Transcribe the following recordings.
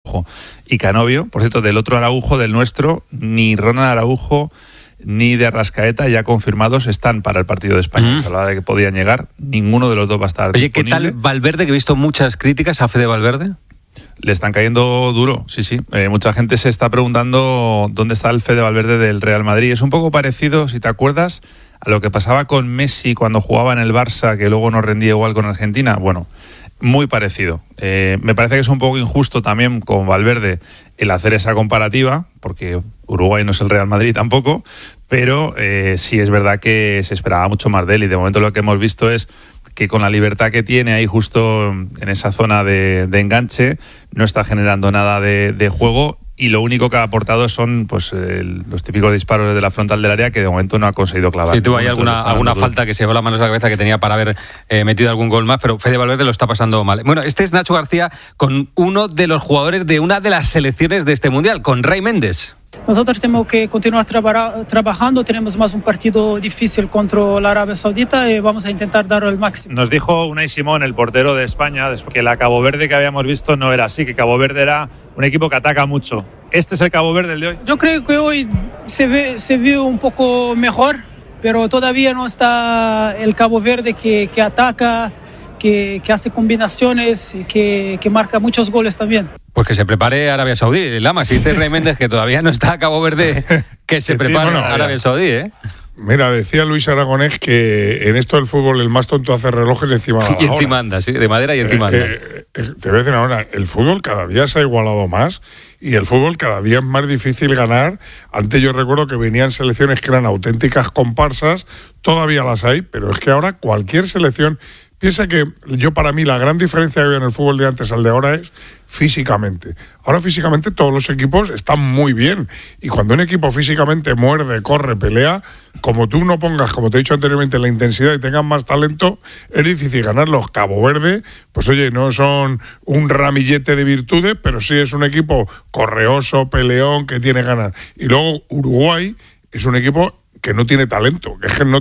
Araujo y Canovio. Por cierto, del otro Araujo, del nuestro, ni Ronald Araujo ni de Arrascaeta ya confirmados están para el partido de España. Se hablaba de que podían llegar, ninguno de los dos va a estar disponible. ¿Qué tal Valverde, que he visto muchas críticas a Fede Valverde? Le están cayendo duro, sí. Mucha gente se está preguntando dónde está el Fede Valverde del Real Madrid. Es un poco parecido, si te acuerdas, a lo que pasaba con Messi cuando jugaba en el Barça, que luego no rendía igual con Argentina. Bueno, muy parecido. Me parece que es un poco injusto también con Valverde el hacer esa comparativa, porque Uruguay no es el Real Madrid tampoco, pero sí es verdad que se esperaba mucho más de él, y de momento lo que hemos visto es que con la libertad que tiene ahí justo en esa zona de enganche no está generando nada de juego, y lo único que ha aportado son pues los típicos disparos desde la frontal del área que de momento no ha conseguido clavar. Sí, tuvo ahí alguna falta que se llevó las manos a la cabeza, que tenía para haber metido algún gol más, pero Fede Valverde lo está pasando mal. Bueno, este es Nacho García con uno de los jugadores de una de las selecciones de este Mundial, con Ray Méndez. Nosotros tenemos que continuar trabajando, tenemos más un partido difícil contra la Arabia Saudita y vamos a intentar dar el máximo. Nos dijo Unai Simón, el portero de España, que la Cabo Verde que habíamos visto no era así, que Cabo Verde era un equipo que ataca mucho. ¿Este es el Cabo Verde el de hoy? Yo creo que hoy se ve un poco mejor, pero todavía no está el Cabo Verde que ataca, que hace combinaciones, que marca muchos goles también. Pues que se prepare Arabia Saudí. Lama, si dice Ray Méndez que todavía no está Cabo Verde, que se prepare Arabia Saudí, ¿eh? Mira, decía Luis Aragonés que en esto del fútbol el más tonto hace relojes encima de la y encima anda, sí, de madera y encima anda. Te voy a decir ahora, el fútbol cada día se ha igualado más y el fútbol cada día es más difícil ganar. Antes yo recuerdo que venían selecciones que eran auténticas comparsas, todavía las hay, pero es que ahora cualquier selección... Piensa que para mí la gran diferencia que había en el fútbol de antes al de ahora es físicamente. Ahora físicamente todos los equipos están muy bien, y cuando un equipo físicamente muerde, corre, pelea, como tú no pongas, como te he dicho anteriormente, la intensidad y tengas más talento, es difícil ganarlos. Cabo Verde, pues oye, no son un ramillete de virtudes, pero sí es un equipo correoso, peleón, que tiene ganas. Y luego Uruguay es un equipo que no tiene talento,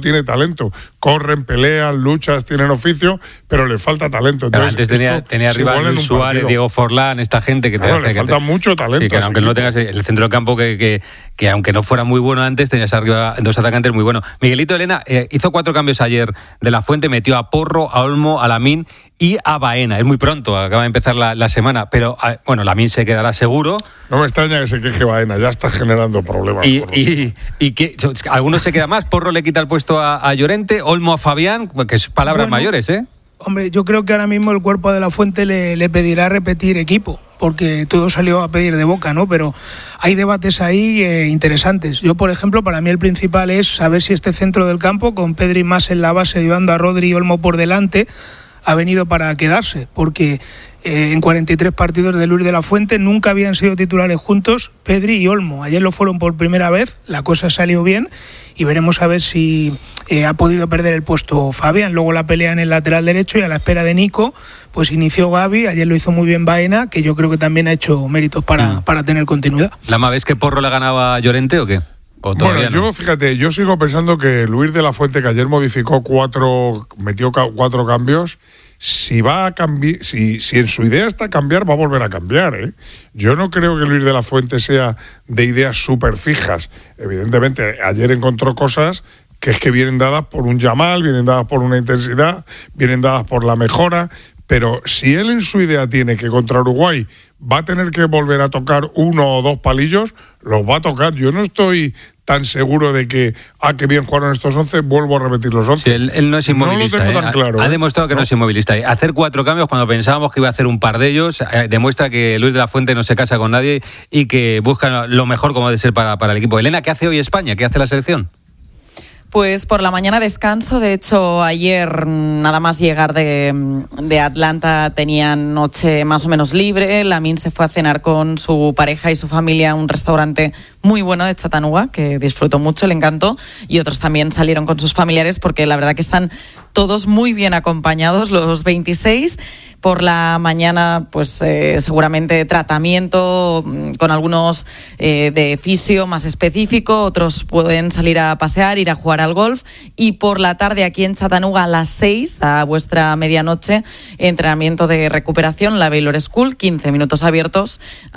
corren, pelean, luchas, tienen oficio, pero les falta talento. Entonces, antes tenía arriba Luis Suárez, Diego Forlán, esta gente que le falta mucho talento. Sí, que aunque no tengas el centro del campo que aunque no fuera muy bueno antes, tenías arriba dos atacantes muy buenos. Miguelito Elena hizo 4 cambios ayer de la Fuente, metió a Porro, a Olmo, a Lamine y a Baena. Es muy pronto, acaba de empezar la semana, pero bueno, Lamine se quedará seguro. No me extraña que se queje Baena, ya está generando problemas. Y que algunos se queda más. Porro le quita el puesto a Llorente, Olmo a Fabián, que es palabras mayores, ¿eh? Hombre, yo creo que ahora mismo el cuerpo de la Fuente le pedirá repetir equipo, porque todo salió a pedir de boca, ¿no? Pero hay debates ahí interesantes. Yo, por ejemplo, para mí el principal es saber si este centro del campo, con Pedri más en la base, llevando a Rodri y Olmo por delante, ha venido para quedarse, porque en 43 partidos de Luis de la Fuente nunca habían sido titulares juntos Pedri y Olmo. Ayer lo fueron por primera vez, la cosa salió bien y veremos a ver si ha podido perder el puesto Fabián. Luego la pelea en el lateral derecho, y a la espera de Nico pues inició Gavi. Ayer lo hizo muy bien Baena, que yo creo que también ha hecho méritos para tener continuidad. ¿Lama, ves que Porro le ganaba a Llorente o qué? Bueno, yo sigo pensando que Luis de la Fuente, que ayer metió 4 cambios, si va a cambiar, si en su idea está cambiar, va a volver a cambiar, ¿eh? Yo no creo que Luis de la Fuente sea de ideas súper fijas. Evidentemente, ayer encontró cosas que es que vienen dadas por un Yamal, vienen dadas por una intensidad, vienen dadas por la mejora, pero si él en su idea tiene que contra Uruguay va a tener que volver a tocar 1 o 2 palillos, los va a tocar. Yo no estoy tan seguro de que, que bien jugaron estos 11, vuelvo a repetir los 11. Sí, él no es inmovilista. No lo tengo tan claro. Ha demostrado que no es inmovilista. Hacer 4 cambios cuando pensábamos que iba a hacer un par de ellos, demuestra que Luis de la Fuente no se casa con nadie y que busca lo mejor como debe ser para el equipo. Elena, ¿qué hace hoy España? ¿Qué hace la selección? Pues por la mañana descanso. De hecho, ayer nada más llegar de Atlanta tenían noche más o menos libre. Lamine se fue a cenar con su pareja y su familia a un restaurante muy bueno de Chattanooga, que disfrutó mucho, le encantó. Y otros también salieron con sus familiares, porque la verdad que están todos muy bien acompañados, los 26. Por la mañana, pues seguramente tratamiento con algunos de fisio más específico, otros pueden salir a pasear, ir a jugar al golf, y por la tarde aquí en Chattanooga a las 6, a vuestra medianoche, entrenamiento de recuperación, la Baylor School, 15 minutos abiertos